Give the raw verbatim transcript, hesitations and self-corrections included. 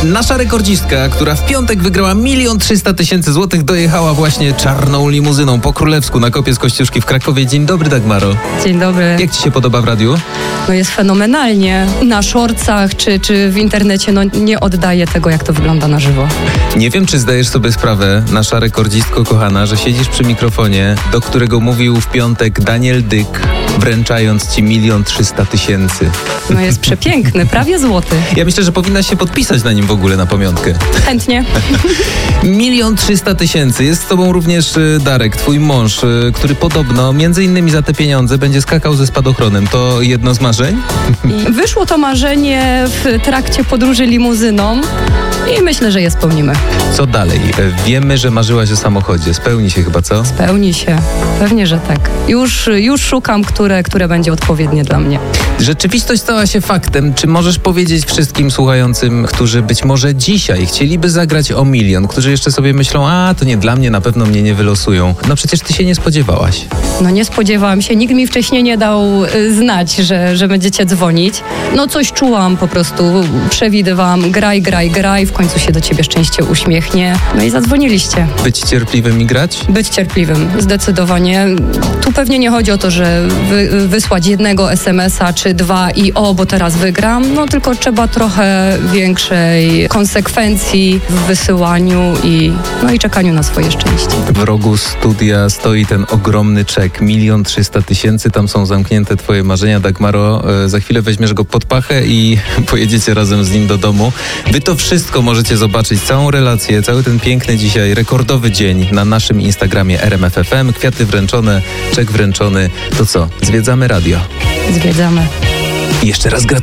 Nasza rekordzistka, która w piątek wygrała milion trzysta tysięcy złotych, dojechała właśnie czarną limuzyną po królewsku na kopie z Kościuszki w Krakowie. Dzień dobry, Dagmaro. Dzień dobry. Jak ci się podoba w radiu? No jest fenomenalnie. Na szorcach czy, czy w internecie no nie oddaje tego, jak to wygląda na żywo. Nie wiem, czy zdajesz sobie sprawę, nasza rekordzistko kochana, że siedzisz przy mikrofonie, do którego mówił w piątek Daniel Dyk, wręczając ci milion trzysta tysięcy. No jest przepiękny, prawie złoty. Ja myślę, że powinnaś się podpisać na nim w ogóle na pamiątkę. Chętnie. Milion trzysta tysięcy. Jest z tobą również y, Darek, twój mąż, y, który podobno między innymi za te pieniądze będzie skakał ze spadochronem. To jedno z marzeń? I wyszło to marzenie w trakcie podróży limuzyną i myślę, że je spełnimy. Co dalej? E, Wiemy, że marzyłaś o samochodzie. Spełni się chyba, co? Spełni się. Pewnie, że tak. Już, już szukam, które, które będzie odpowiednie dla mnie. Rzeczywistość stała się faktem. Czy możesz powiedzieć wszystkim słuchającym, którzy być może dzisiaj chcieliby zagrać o milion, którzy jeszcze sobie myślą, a to nie dla mnie, na pewno mnie nie wylosują. No przecież ty się nie spodziewałaś. No nie spodziewałam się. Nikt mi wcześniej nie dał y, znać, że, że będziecie dzwonić. No coś czułam po prostu. Przewidywałam. Graj, graj, graj. W końcu się do ciebie szczęście uśmiechnie. No i zadzwoniliście. Być cierpliwym i grać? Być cierpliwym. Zdecydowanie. Tu pewnie nie chodzi o to, że wy, wysłać jednego es em es a czy dwa i o, bo teraz wygram. No tylko trzeba trochę większej konsekwencji w wysyłaniu i, no i czekaniu na swoje szczęście. W rogu studia stoi ten ogromny czek, milion trzysta tysięcy, tam są zamknięte twoje marzenia, Dagmaro. E, za chwilę weźmiesz go pod pachę i pojedziecie razem z nim do domu. Wy to wszystko możecie zobaczyć, całą relację, cały ten piękny dzisiaj, rekordowy dzień na naszym Instagramie R M F F M. Kwiaty wręczone, czek wręczony. To co? Zwiedzamy radio. Zwiedzamy. I jeszcze raz gratuluję.